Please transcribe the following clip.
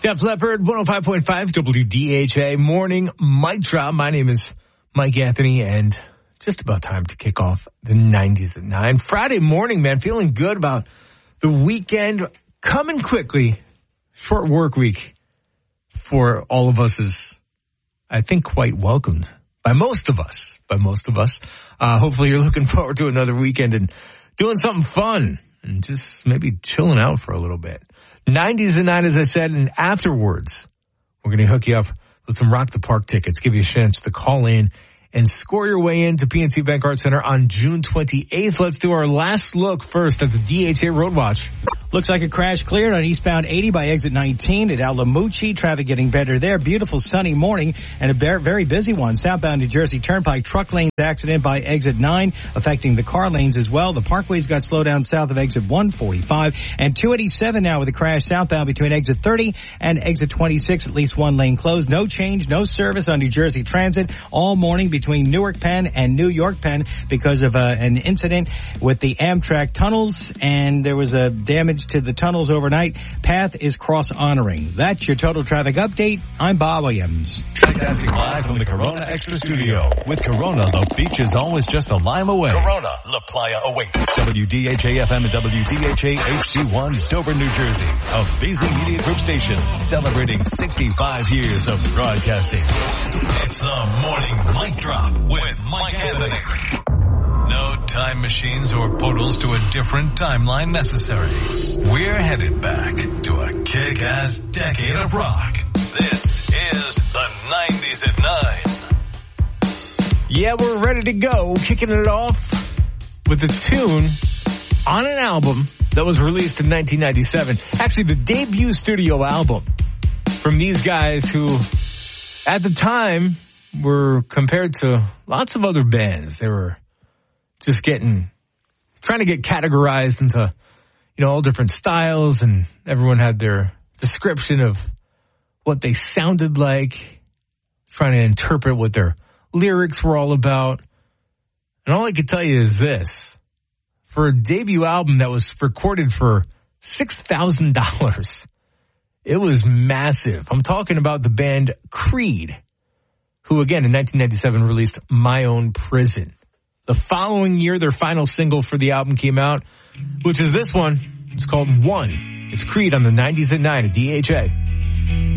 Def Leppard, 105.5 WDHA Morning Mic Drop. My name is Mike Anthony, and just about time to kick off the 90s at 9. Friday morning, man, feeling good about the weekend coming quickly. Short work week for all of us is, I think, quite welcomed by most of us. Hopefully you're looking forward to another weekend and doing something fun and just maybe chilling out for a little bit. 90s at 9, as I said, and afterwards, we're going to hook you up with some Rock the Park tickets, give you a chance to call in and score your way into PNC Bank Arts Center on June 28th. Let's do our last look first at the DHA Road Watch. Looks like a crash cleared on eastbound 80 by exit 19 at Alamucci. Traffic getting better there. Beautiful sunny morning and a very busy one. Southbound New Jersey Turnpike truck lanes accident by exit 9 affecting the car lanes as well. The parkways got slowed down south of exit 145 and 287 now with a crash southbound between exit 30 and exit 26. At least one lane closed. No change, no service on New Jersey Transit all morning between Newark Penn and New York Penn because of an incident with the Amtrak tunnels, and there was a damage to the tunnels overnight. Path is cross-honoring. That's your total traffic update. I'm Bob Williams. Broadcasting live from the Corona Extra Studio. With Corona, the beach is always just a lime away. Corona, La Playa awaits. WDHA FM and WDHA HD1, Dover, New Jersey. A BZ Media Group station celebrating 65 years of broadcasting. It's the Morning Mic Drop with Mike Anthony. No time machines or portals to a different timeline necessary. We're headed back to a kick-ass decade of rock. This is the 90s at 9. Yeah, we're ready to go. Kicking it off with a tune on an album that was released in 1997. Actually, the debut studio album from these guys who, at the time, were compared to lots of other bands. They were just trying to get categorized into, all different styles, and everyone had their description of what they sounded like, trying to interpret what their lyrics were all about. And all I could tell you is this: for a debut album that was recorded for $6,000, it was massive. I'm talking about the band Creed, who again in 1997 released My Own Prison. The following year, their final single for the album came out, which is this one. It's called One. It's Creed on the 90s at 9 at DHA.